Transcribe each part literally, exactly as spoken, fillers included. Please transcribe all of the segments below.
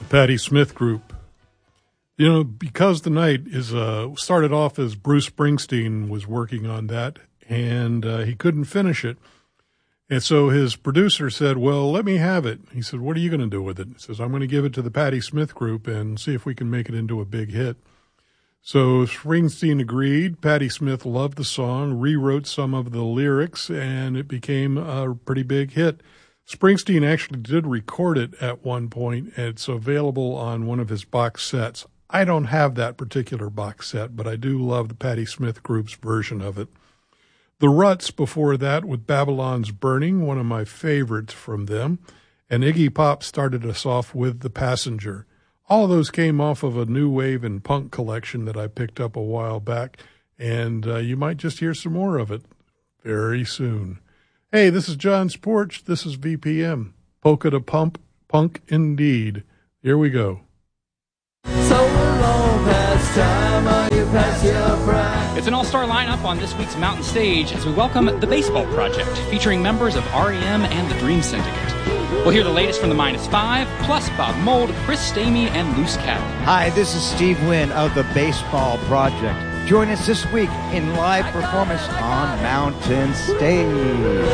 Patti Smith Group. You know, Because the Night is uh, started off as Bruce Springsteen was working on that, and uh, he couldn't finish it. And so his producer said, well, let me have it. He said, what are you going to do with it? He says, I'm going to give it to the Patti Smith Group and see if we can make it into a big hit. So Springsteen agreed. Patti Smith loved the song, rewrote some of the lyrics, and it became a pretty big hit. Springsteen actually did record it at one point, and it's available on one of his box sets. I don't have that particular box set, but I do love the Patti Smith Group's version of it. The Ruts before that with Babylon's Burning, one of my favorites from them. And Iggy Pop started us off with The Passenger. All of those came off of a new wave and punk collection that I picked up a while back, and uh, you might just hear some more of it very soon. Hey, this is John's Porch. This is V P M. Polka to Pump, Punk indeed. Here we go. So long past time, are you past your prime? It's an all-star lineup on this week's Mountain Stage as we welcome The Baseball Project, featuring members of R E M and the Dream Syndicate. We'll hear the latest from the Minus Five, plus Bob Mould, Chris Stamey, and Loose Cattle. Hi, this is Steve Wynn of The Baseball Project. Join us this week in live performance on Mountain Stage.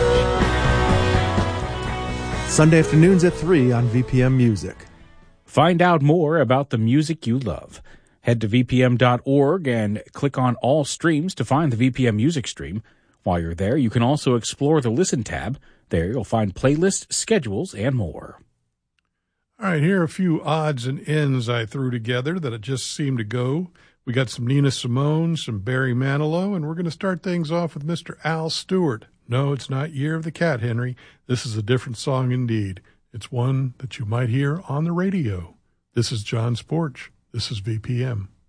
Sunday afternoons at three on V P M Music. Find out more about the music you love. Head to v p m dot org and click on All Streams to find the V P M Music stream. While you're there, you can also explore the Listen tab. There you'll find playlists, schedules, and more. All right, here are a few odds and ends I threw together that it just seemed to go. We got some Nina Simone, some Barry Manilow, and we're going to start things off with Mister Al Stewart. No, it's not Year of the Cat, Henry. This is a different song indeed. It's one that you might hear on the radio. This is John's Porch. This is V P M.